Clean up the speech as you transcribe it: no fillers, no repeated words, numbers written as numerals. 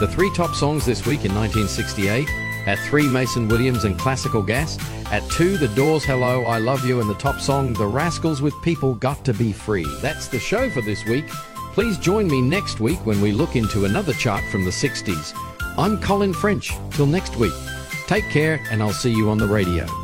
The three top songs this week in 1968. At 3, Mason Williams and Classical Gas. At 2, The Doors' Hello, I Love You, and the top song, The Rascals with People Got to Be Free. That's the show for this week. Please join me next week when we look into another chart from the 60s. I'm Colin French. Till next week. Take care, and I'll see you on the radio.